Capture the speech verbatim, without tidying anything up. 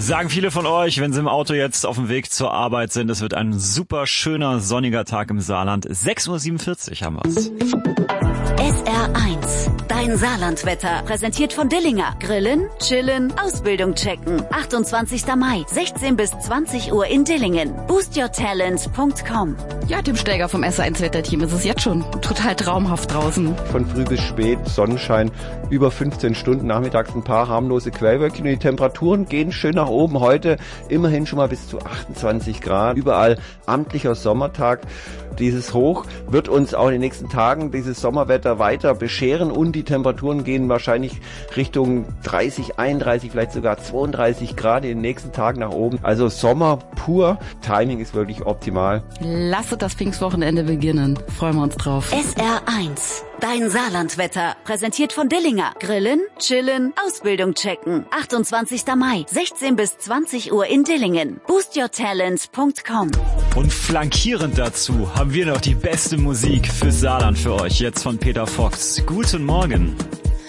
Sagen viele von euch, wenn sie im Auto jetzt auf dem Weg zur Arbeit sind. Es wird ein super schöner, sonniger Tag im Saarland. sechs Uhr siebenundvierzig haben wir's. S R eins, dein Saarlandwetter, präsentiert von Dillinger. Grillen, chillen, Ausbildung checken. achtundzwanzigster Mai, sechzehn bis zwanzig Uhr in Dillingen. boost your talent punkt com. Ja, dem Steiger vom S R eins Wetterteam ist es jetzt schon total traumhaft draußen. Von früh bis spät, Sonnenschein, über fünfzehn Stunden, nachmittags ein paar harmlose Quellwölkchen. Die Temperaturen gehen schön nach oben. Heute immerhin schon mal bis zu achtundzwanzig Grad. Überall amtlicher Sommertag. Dieses Hoch wird uns auch in den nächsten Tagen dieses Sommerwetter weiter bescheren und die Temperaturen gehen wahrscheinlich Richtung dreißig, einunddreißig, vielleicht sogar zweiunddreißig Grad in den nächsten Tagen nach oben. Also Sommer pur. Timing ist wirklich optimal. Lasst das Pfingstwochenende beginnen. Freuen wir uns drauf. S R eins, dein Saarlandwetter, präsentiert von Dillinger. Grillen, chillen, Ausbildung checken. achtundzwanzigster Mai, sechzehn bis zwanzig Uhr in Dillingen. boost your talent punkt com. Und flankierend dazu haben wir noch die beste Musik fürs Saarland für euch. Jetzt von Peter Fox. Guten Morgen.